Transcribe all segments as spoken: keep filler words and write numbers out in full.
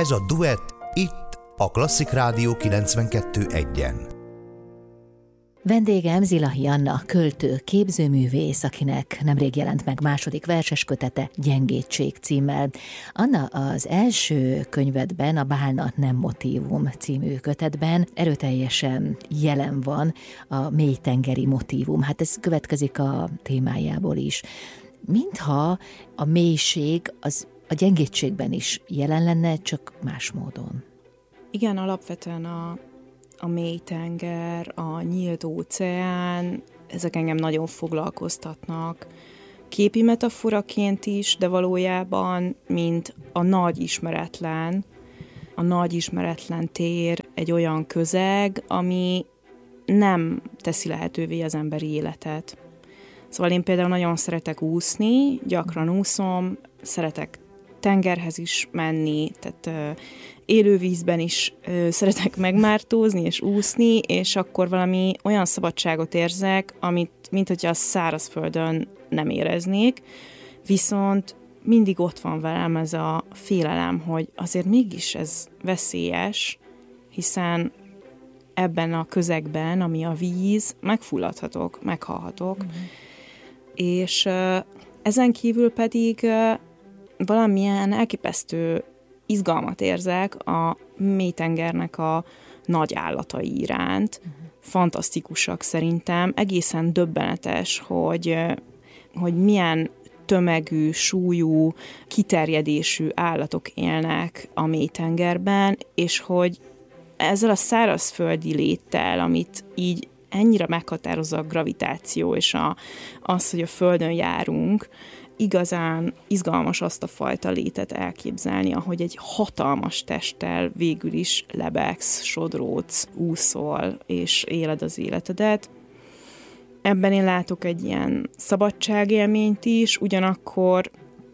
Ez a Duett itt a Klasszik Rádió kilencvenkettő egyen. Vendégem Zilahi Anna, költő, képzőművész, akinek nemrég jelent meg második verseskötete Gyengétség címmel. Anna, az első könyvedben, a Bálna nem motívum című kötetben erőteljesen jelen van a mélytengeri motívum. Hát ez következik a témájából is. Mintha a mélység az a gyengétségben is jelen lenne, csak más módon. Igen, alapvetően a a mélytenger, a nyílt óceán, ezek engem nagyon foglalkoztatnak. Képi metaforaként is, de valójában, mint a nagy ismeretlen, a nagy ismeretlen tér egy olyan közeg, ami nem teszi lehetővé az emberi életet. Szóval én például nagyon szeretek úszni, gyakran úszom, szeretek tengerhez is menni, tehát élővízben is ö, szeretek megmártózni és úszni, és akkor valami olyan szabadságot érzek, amit, mint hogyha a szárazföldön nem éreznék, viszont mindig ott van velem ez a félelem, hogy azért mégis ez veszélyes, hiszen ebben a közegben, ami a víz, megfulladhatok, meghalhatok, mm. és ö, ezen kívül pedig ö, valamilyen elképesztő izgalmat érzek a mélytengernek a nagy állatai iránt. Uh-huh. Fantasztikusak szerintem. Egészen döbbenetes, hogy, hogy milyen tömegű, súlyú, kiterjedésű állatok élnek a mélytengerben, és hogy ezzel a szárazföldi léttel, amit így ennyire meghatározza a gravitáció, és a, az, hogy a Földön járunk, igazán izgalmas azt a fajta létet elképzelni, ahogy egy hatalmas testtel végül is lebegsz, sodródsz, úszol, és éled az életedet. Ebben én látok egy ilyen szabadságélményt is, ugyanakkor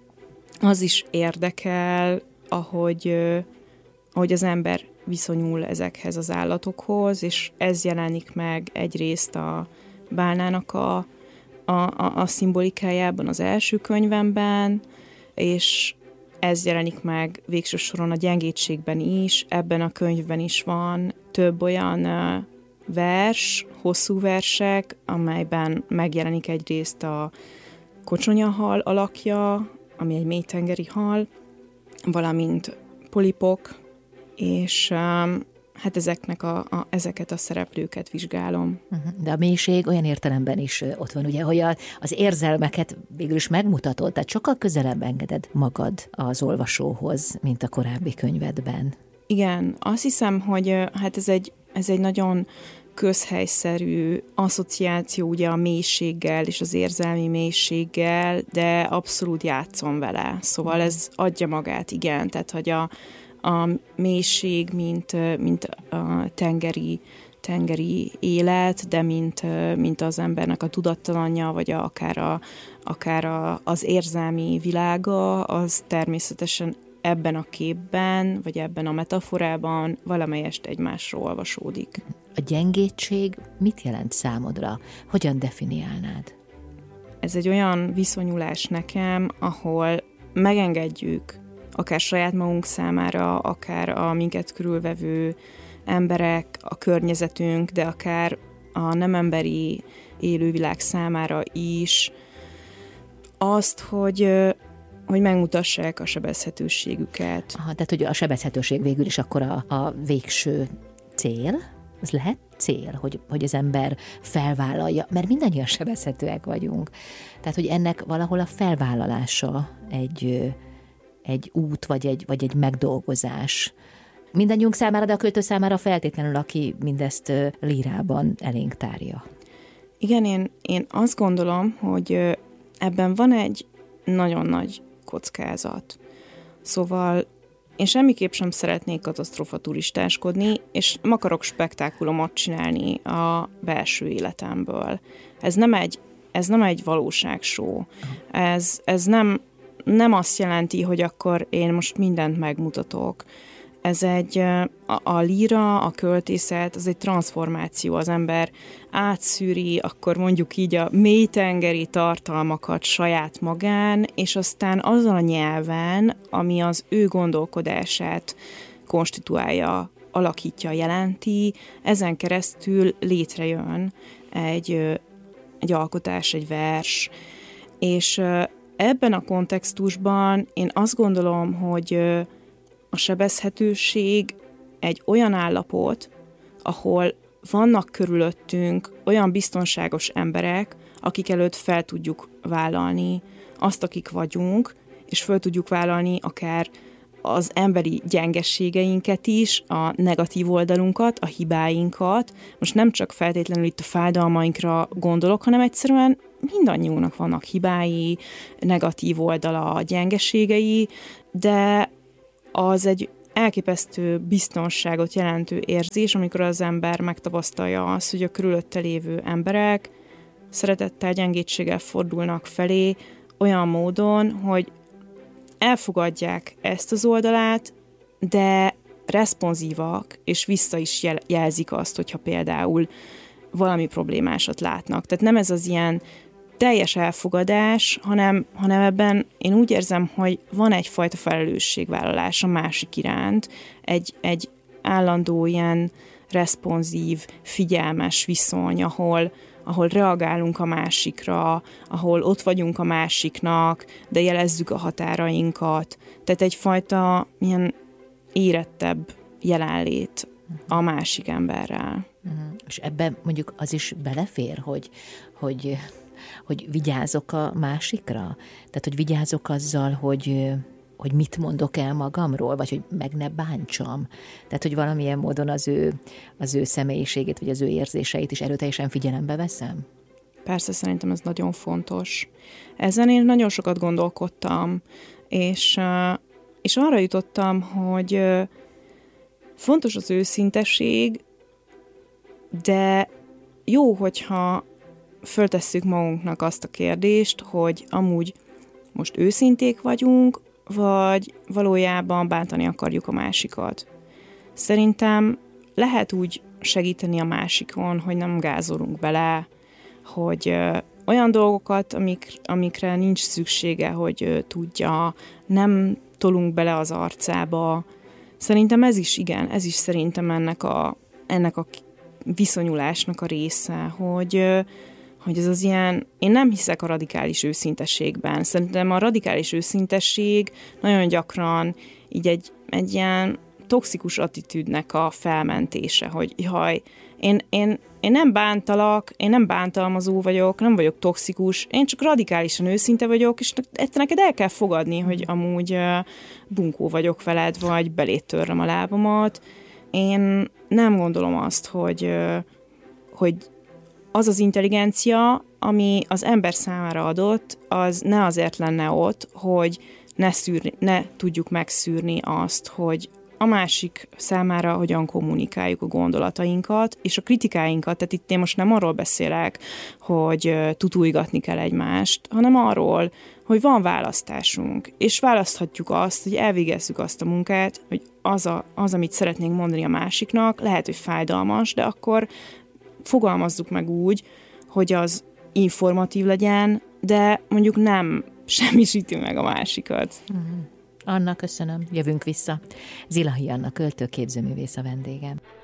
az is érdekel, ahogy, ahogy az ember viszonyul ezekhez az állatokhoz, és ez jelenik meg egyrészt a bálnának a A, a, a szimbolikájában az első könyvemben, és ez jelenik meg végső soron a gyengétségben is. Ebben a könyvben is van több olyan uh, vers, hosszú versek, amelyben megjelenik egyrészt a kocsonyahal alakja, ami egy mélytengeri hal, valamint polipok, és um, hát ezeknek a, a, ezeket a szereplőket vizsgálom. De a mélység olyan értelemben is ott van, ugye, hogy a, az érzelmeket végül is megmutatod, tehát sokkal közelebb engeded magad az olvasóhoz, mint a korábbi könyvedben. Igen, azt hiszem, hogy hát ez egy, ez egy nagyon közhelyszerű asszociáció ugye a mélységgel és az érzelmi mélységgel, de abszolút játszom vele. Szóval ez adja magát, igen, tehát hogy a a mélység, mint, mint a tengeri, tengeri élet, de mint, mint az embernek a tudattalanja, vagy a, akár, a, akár a, az érzelmi világa, az természetesen ebben a képben, vagy ebben a metaforában valamelyest egymásról olvasódik. A gyengétség mit jelent számodra? Hogyan definiálnád? Ez egy olyan viszonyulás nekem, ahol megengedjük akár saját magunk számára, akár a minket körülvevő emberek, a környezetünk, de akár a nem emberi élővilág számára is, azt, hogy, hogy megmutassák a sebezhetőségüket. Aha, tehát, hogy a sebezhetőség végül is akkor a, a végső cél? Ez lehet cél, hogy, hogy az ember felvállalja, mert mindannyian sebezhetőek vagyunk. Tehát, hogy ennek valahol a felvállalása egy... egy út, vagy egy, vagy egy megdolgozás. Mindannyiunk számára, de a költő számára feltétlenül, aki mindezt lírában elénk tárja. Igen, én, én azt gondolom, hogy ebben van egy nagyon nagy kockázat. Szóval én semmiképp sem szeretnék katasztrofaturistáskodni, és nem akarok spektákulumot csinálni a belső életemből. Ez nem egy, ez nem egy valóságshow. Ez, ez nem nem azt jelenti, hogy akkor én most mindent megmutatok. ez egy, a, a líra, a költészet, az egy transformáció, az ember átszűri, akkor mondjuk így a mélytengeri tartalmakat saját magán, és aztán azon a nyelven, ami az ő gondolkodását konstituálja, alakítja, jelenti, ezen keresztül létrejön egy, egy alkotás, egy vers, és ebben a kontextusban én azt gondolom, hogy a sebezhetőség egy olyan állapot, ahol vannak körülöttünk olyan biztonságos emberek, akik előtt fel tudjuk vállalni azt, akik vagyunk, és fel tudjuk vállalni akár az emberi gyengességeinket is, a negatív oldalunkat, a hibáinkat. Most nem csak feltétlenül itt a fájdalmainkra gondolok, hanem egyszerűen mindannyiunknak vannak hibái, negatív oldala, gyengeségei, de az egy elképesztő biztonságot jelentő érzés, amikor az ember megtapasztalja azt, hogy a körülötte lévő emberek szeretettel, gyengétséggel fordulnak felé olyan módon, hogy elfogadják ezt az oldalát, de responsívak, és vissza is jel- jelzik azt, hogyha például valami problémásat látnak. Tehát nem ez az ilyen teljes elfogadás, hanem, hanem ebben én úgy érzem, hogy van egyfajta felelősségvállalás a másik iránt, egy, egy állandó ilyen responsív, figyelmes viszony, ahol, ahol reagálunk a másikra, ahol ott vagyunk a másiknak, de jelezzük a határainkat. Tehát egyfajta ilyen érettebb jelenlét a másik emberrel. Uh-huh. És ebben mondjuk az is belefér, hogy, hogy, hogy vigyázok a másikra? Tehát, hogy vigyázok azzal, hogy, hogy mit mondok el magamról, vagy hogy meg ne bántsam. Tehát, hogy valamilyen módon az ő, az ő személyiségét, vagy az ő érzéseit is erőteljesen figyelembe veszem? Persze, szerintem ez nagyon fontos. Ezen én nagyon sokat gondolkodtam, és, és arra jutottam, hogy fontos az őszinteség, de jó, hogyha föltesszük magunknak azt a kérdést, hogy amúgy most őszinték vagyunk, vagy valójában bántani akarjuk a másikat. Szerintem lehet úgy segíteni a másikon, hogy nem gázolunk bele, hogy olyan dolgokat, amik, amikre nincs szüksége, hogy tudja, nem tolunk bele az arcába. Szerintem ez is, igen, ez is szerintem ennek a, ennek a viszonyulásnak a része, hogy, hogy ez az ilyen, én nem hiszek a radikális őszintességben. Szerintem a radikális őszintesség nagyon gyakran így egy, egy ilyen toxikus attitűdnek a felmentése, hogy jaj, én, én, én nem bántalak, én nem bántalmazó vagyok, nem vagyok toxikus, én csak radikálisan őszinte vagyok, és neked el kell fogadni, hogy amúgy bunkó vagyok veled, vagy beléd törrem a lábamat. Én nem gondolom azt, hogy, hogy az az intelligencia, ami az ember számára adott, az ne azért lenne ott, hogy ne, szűrni, ne tudjuk megszűrni azt, hogy a másik számára hogyan kommunikáljuk a gondolatainkat, és a kritikáinkat, tehát itt én most nem arról beszélek, hogy tutújgatni kell egymást, hanem arról, hogy van választásunk, és választhatjuk azt, hogy elvégezzük azt a munkát, hogy az, a, az, amit szeretnénk mondani a másiknak, lehet, hogy fájdalmas, de akkor fogalmazzuk meg úgy, hogy az informatív legyen, de mondjuk nem semmisíti meg a másikat. Uh-huh. Anna, köszönöm. Jövünk vissza. Zilahi Anna, költő, képzőművész a vendégem.